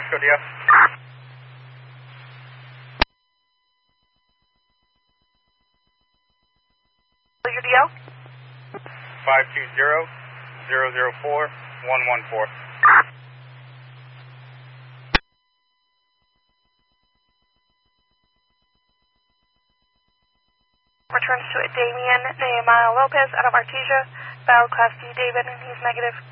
Good, yeah. Your DL? 520-004-114. Returns to a Damian Nehemiah Lopez out of Artesia. Valid Class D, David, and he's negative.